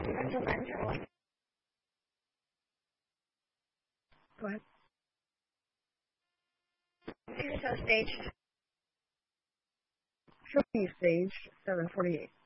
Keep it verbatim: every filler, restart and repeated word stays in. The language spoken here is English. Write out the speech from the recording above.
分就蛮久了。Go ahead. So stage. Show me stage seven forty-eight.